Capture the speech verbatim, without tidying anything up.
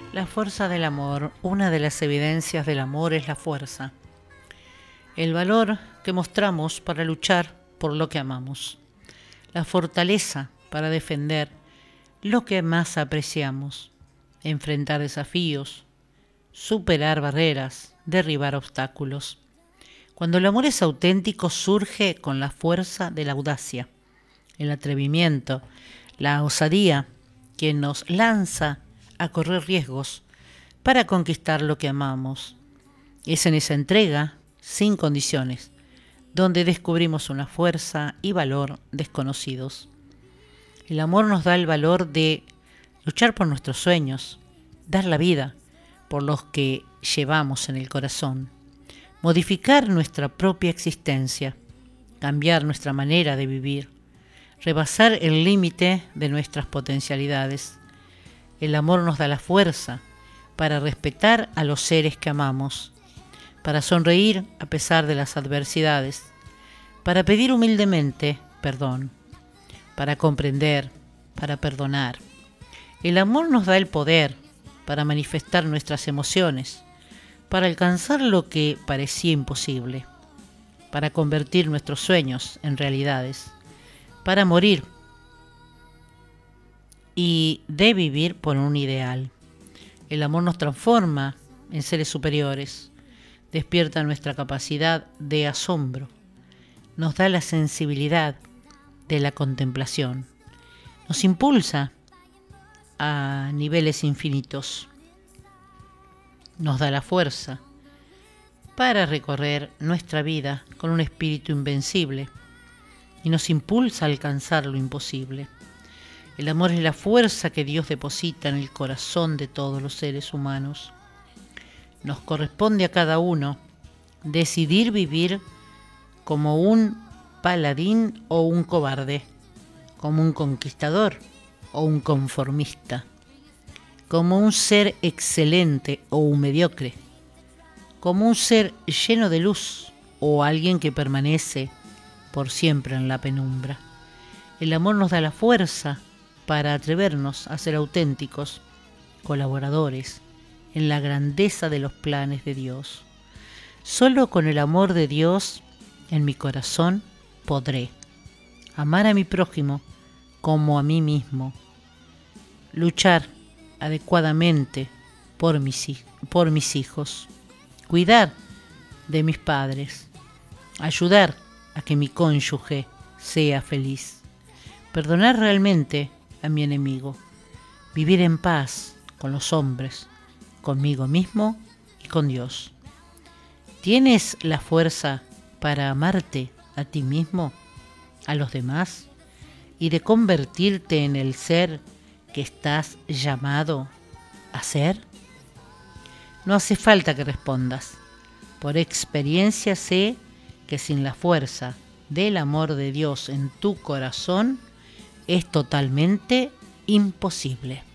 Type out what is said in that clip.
La fuerza del amor. Una de las evidencias del amor es la fuerza. El valor que mostramos para luchar por lo que amamos. La fortaleza para defender lo que más apreciamos. Enfrentar desafíos. Superar barreras. Derribar obstáculos. Cuando el amor es auténtico, surge con la fuerza de la audacia, el atrevimiento, la osadía que nos lanza a correr riesgos para conquistar lo que amamos. Es en esa entrega, sin condiciones, donde descubrimos una fuerza y valor desconocidos. El amor nos da el valor de luchar por nuestros sueños, dar la vida por los que llevamos en el corazón, modificar nuestra propia existencia, cambiar nuestra manera de vivir, rebasar el límite de nuestras potencialidades. El amor nos da la fuerza para respetar a los seres que amamos, para sonreír a pesar de las adversidades, para pedir humildemente perdón, para comprender, para perdonar. El amor nos da el poder para manifestar nuestras emociones, para alcanzar lo que parecía imposible, para convertir nuestros sueños en realidades, para morir y de vivir por un ideal. El amor nos transforma en seres superiores, despierta nuestra capacidad de asombro, nos da la sensibilidad de la contemplación, nos impulsa a niveles infinitos, nos da la fuerza para recorrer nuestra vida con un espíritu invencible y nos impulsa a alcanzar lo imposible. El amor es la fuerza que Dios deposita en el corazón de todos los seres humanos. Nos corresponde a cada uno decidir vivir como un paladín o un cobarde, como un conquistador o un conformista, como un ser excelente o un mediocre, como un ser lleno de luz o alguien que permanece por siempre en la penumbra. El amor nos da la fuerza para atrevernos a ser auténticos, colaboradores en la grandeza de los planes de Dios. Solo con el amor de Dios en mi corazón podré amar a mi prójimo como a mí mismo, luchar adecuadamente por mis, por mis hijos, cuidar de mis padres, ayudar a que mi cónyuge sea feliz, perdonar realmente a mi enemigo, vivir en paz con los hombres, conmigo mismo y con Dios. ¿Tienes la fuerza para amarte a ti mismo, a los demás, y de convertirte en el ser que estás llamado a ser? No hace falta que respondas. Por experiencia sé que sin la fuerza del amor de Dios en tu corazón es totalmente imposible.